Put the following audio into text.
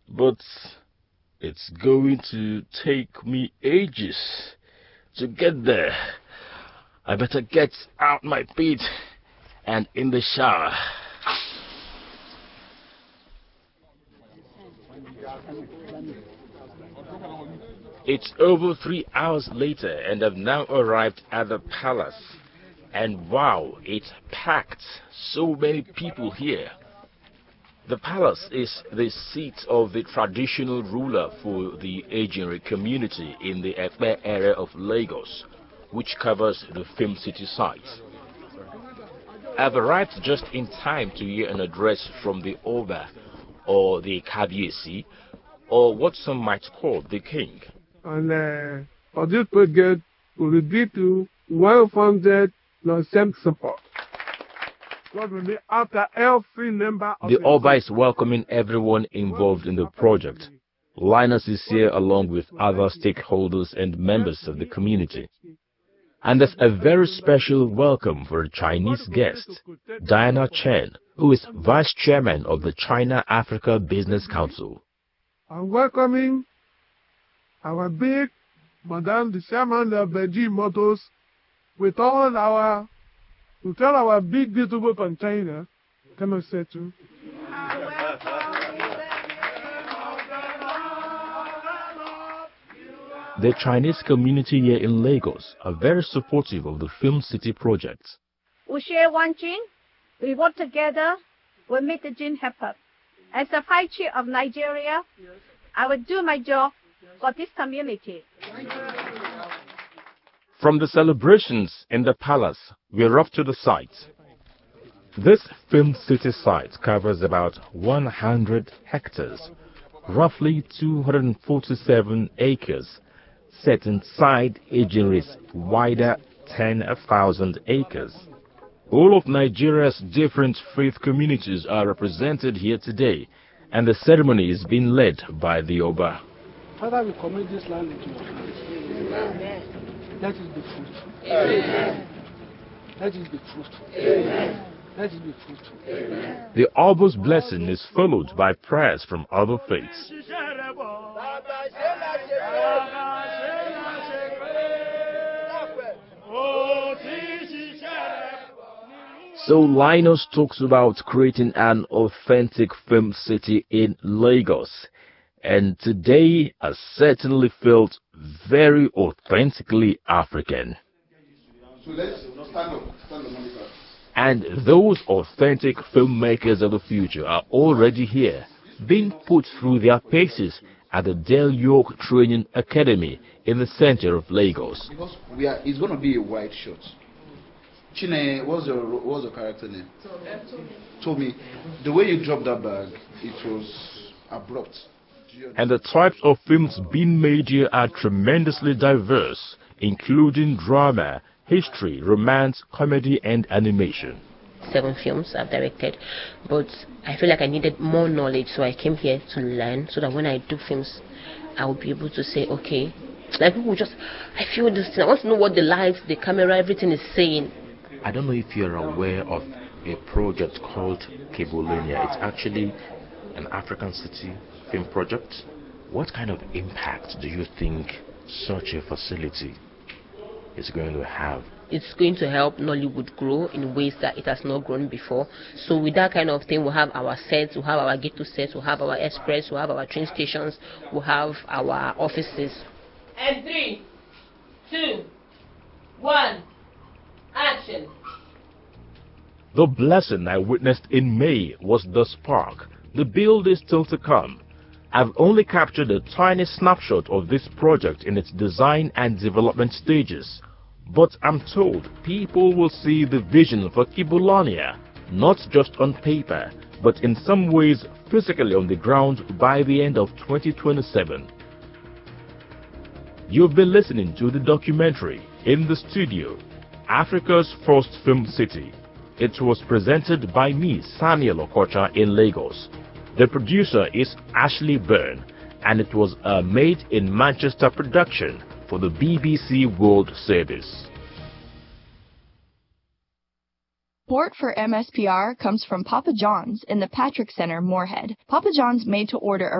but it's going to take me ages to get there. I better get out my feet and in the shower. It's over 3 hours later and I've now arrived at the palace. And wow, it's packed. So many people here. The palace is the seat of the traditional ruler for the Ejinri community in the Ekpe area of Lagos, which covers the Film City site. I've arrived just in time to hear an address from the Oba, or the Kabiyesi, or what some might call the king. And for this project, we agree to well-funded long-term support. God will be after every member of the Oba is welcoming everyone involved in the project. Linus is here along with other stakeholders and members of the community. And there's a very special welcome for a Chinese guest, Diana Chen, who is Vice Chairman of the China-Africa Business Council. I'm welcoming our big Madame the Chairman of Beijing Motors with all our, to tell our big beautiful container, come and say to. The Chinese community here in Lagos are very supportive of the Film City project. We share one dream, we work together, we make the dream happen. As the High Chief of Nigeria, I will do my job for this community. From the celebrations in the palace, we're off to the site. This Film City site covers about 100 hectares, roughly 247 acres, set inside Ejinri's wider 10,000 acres. All of Nigeria's different faith communities are represented here today, and the ceremony is being led by the Oba. Father, we commit this land into your hands. Amen. Let it be fruitful. Amen. Let it be fruitful. Amen. Let it be fruitful. Amen. The Oba's blessing is followed by prayers from other faiths. So Linus talks about creating an authentic film city in Lagos. And today I certainly felt very authentically African. So let's stand up. And those authentic filmmakers of the future are already here, being put through their paces at the Del York Training Academy in the center of Lagos. Because it's going to be a wide shot. Chine, what's your character name? Tommy. The way you dropped that bag, it was abrupt. And the types of films being made here are tremendously diverse, including drama, history, romance, comedy, and animation. 7 films I've directed, but I feel like I needed more knowledge, so I came here to learn, so that when I do films, I will be able to say, okay, like people just, I feel this thing, I want to know what the lights, the camera, everything is saying. I don't know if you're aware of a project called Kibolania. It's actually an African city film project. What kind of impact do you think such a facility is going to have? It's going to help Nollywood grow in ways that it has not grown before. So with that kind of thing, we'll have our sets, we'll have our ghetto sets, we'll have our express, we'll have our train stations, we'll have our offices. And 3, 2, 1, action. The blessing I witnessed in May was the spark. The build is still to come. I've only captured a tiny snapshot of this project in its design and development stages. But I'm told people will see the vision for Kibolania, not just on paper, but in some ways physically on the ground by the end of 2027. You've been listening to the documentary In the Studio, Africa's First Film City. It was presented by me, Samuel Okocha, in Lagos. The producer is Ashley Byrne, and it was a Made in Manchester production for the BBC World Service. Support for MSPR comes from Papa John's in the Patrick Center, Moorhead. Papa John's made to order